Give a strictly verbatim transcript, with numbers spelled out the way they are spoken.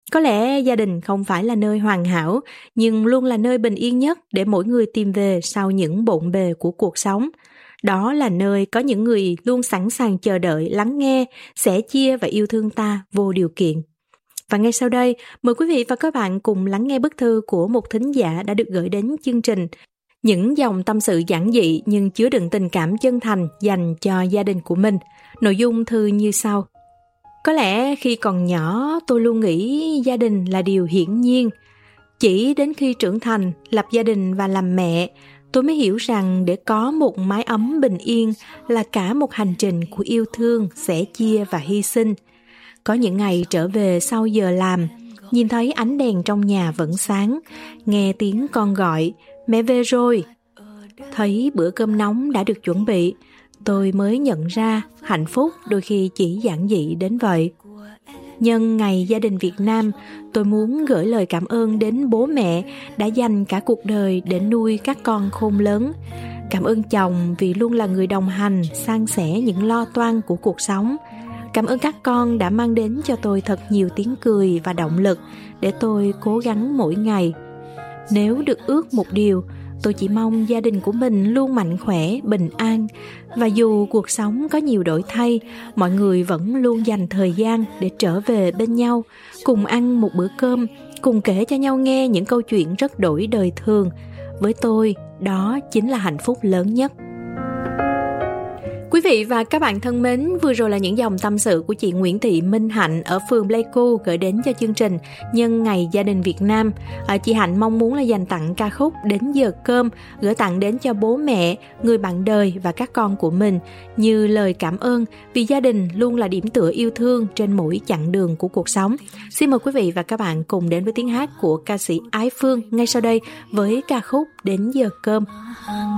Có lẽ gia đình không phải là nơi hoàn hảo, nhưng luôn là nơi bình yên nhất để mỗi người tìm về sau những bộn bề của cuộc sống. Đó là nơi có những người luôn sẵn sàng chờ đợi, lắng nghe, sẻ chia và yêu thương ta vô điều kiện. Và ngay sau đây, mời quý vị và các bạn cùng lắng nghe bức thư của một thính giả đã được gửi đến chương trình. Những dòng tâm sự giản dị nhưng chứa đựng tình cảm chân thành dành cho gia đình của mình. Nội dung thư như sau. Có lẽ khi còn nhỏ tôi luôn nghĩ gia đình là điều hiển nhiên. Chỉ đến khi trưởng thành, lập gia đình và làm mẹ, tôi mới hiểu rằng để có một mái ấm bình yên là cả một hành trình của yêu thương, sẻ chia và hy sinh. Có những ngày trở về sau giờ làm, nhìn thấy ánh đèn trong nhà vẫn sáng, nghe tiếng con gọi, mẹ về rồi. Thấy bữa cơm nóng đã được chuẩn bị, tôi mới nhận ra hạnh phúc đôi khi chỉ giản dị đến vậy. Nhân ngày gia đình Việt Nam, tôi muốn gửi lời cảm ơn đến bố mẹ đã dành cả cuộc đời để nuôi các con khôn lớn. Cảm ơn chồng vì luôn là người đồng hành, san sẻ những lo toan của cuộc sống. Cảm ơn các con đã mang đến cho tôi thật nhiều tiếng cười và động lực để tôi cố gắng mỗi ngày. Nếu được ước một điều, tôi chỉ mong gia đình của mình luôn mạnh khỏe, bình an. Và dù cuộc sống có nhiều đổi thay, mọi người vẫn luôn dành thời gian để trở về bên nhau, cùng ăn một bữa cơm, cùng kể cho nhau nghe những câu chuyện rất đổi đời thường. Với tôi, đó chính là hạnh phúc lớn nhất. Quý vị và các bạn thân mến, vừa rồi là những dòng tâm sự của chị Nguyễn Thị Minh Hạnh ở phường Pleiku gửi đến cho chương trình nhân ngày gia đình Việt Nam. À, chị Hạnh mong muốn là dành tặng ca khúc Đến Giờ Cơm, gửi tặng đến cho bố mẹ, người bạn đời và các con của mình như lời cảm ơn vì gia đình luôn là điểm tựa yêu thương trên mỗi chặng đường của cuộc sống. Xin mời quý vị và các bạn cùng đến với tiếng hát của ca sĩ Ái Phương ngay sau đây với ca khúc Đến Giờ Cơm.